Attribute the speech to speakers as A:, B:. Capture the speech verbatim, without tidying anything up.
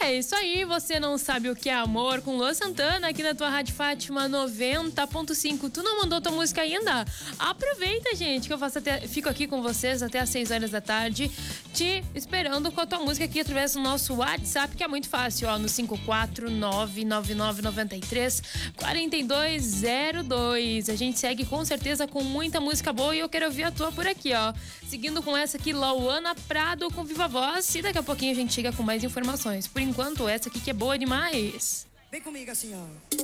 A: É isso aí, você não sabe o que é amor com Luan Santana aqui na tua Rádio Fátima noventa ponto cinco. Tu não mandou tua música ainda? Aproveita, gente, que eu faço até, fico aqui com vocês até às seis horas da tarde, te esperando com a tua música aqui através do nosso WhatsApp, que é muito fácil, ó, no cinco quatro nove nove nove nove três quatro dois zero dois. A gente segue com certeza com muita música boa e eu quero ouvir a tua por aqui, ó. Seguindo com essa aqui, Lauana Prado com Viva Voz, e daqui a pouquinho a gente chega com mais informações. Por enquanto, essa aqui que é boa demais.
B: Vem comigo assim, ó.